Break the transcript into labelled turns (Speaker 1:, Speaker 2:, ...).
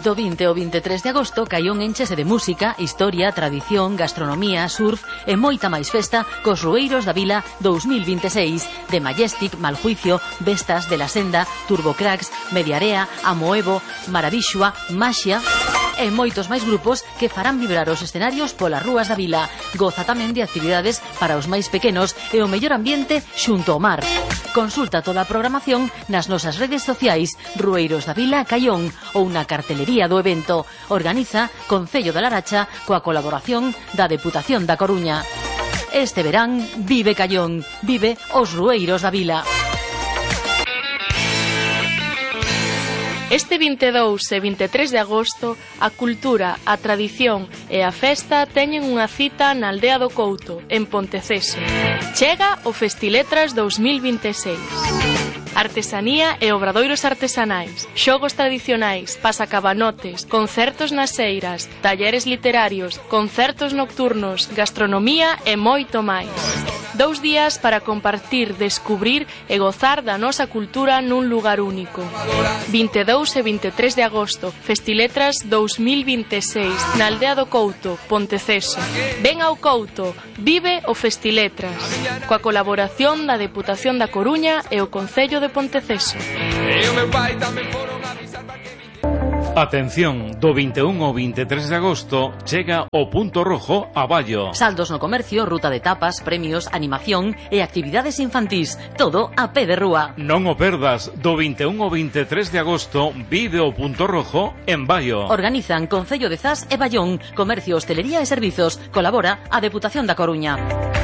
Speaker 1: Do 20 ao 23 de agosto, Caión enchese de música, historia, tradición, gastronomía, surf e moita máis festa cos Rueiros da Vila 2026 de Majestic, Maljuicio, Vestas, De la Senda, Turbocracks, Mediarea, Amoevo, Maravixua, Maxia e moitos máis grupos que farán vibrar os escenarios polas rúas da vila. Goza tamén de actividades para os máis pequenos e o mellor ambiente xunto ao mar. Consulta toda a programación nas nosas redes sociais Rueiros da Vila Caión ou na cartelería do evento. Organiza Concello da Laracha coa colaboración da Deputación da Coruña. Este verán vive Caión, vive os Rueiros da Vila.
Speaker 2: Este 22 e 23 de agosto, a cultura, a tradición e a festa teñen unha cita na Aldea do Couto, en Ponteceso. Chega o Festiletras 2026. Artesanía e obradoiros artesanais, xogos tradicionais, pasacabanotes, concertos nas eiras, talleres literarios, concertos nocturnos, gastronomía e moito máis. 2 días para compartir, descubrir e gozar da nosa cultura nun lugar único. 22 e 23 de agosto, Festiletras 2026, na Aldea do Couto, Ponteceso. Ven ao Couto, vive o Festiletras, coa colaboración da Deputación da Coruña e o Concello de Ponteceso.
Speaker 3: Atención, do 21 ao 23 de agosto chega o Punto Rojo a Ballo.
Speaker 1: Saldos no comercio, ruta de tapas, premios, animación e actividades infantís. Todo a pé de rúa.
Speaker 3: Non o perdas, do 21 ao 23 de agosto vive o Punto Rojo en Ballo.
Speaker 1: Organizan Concello de Zas e Ballón, Comercio, Hostelería e Servizos. Colabora a Deputación da Coruña.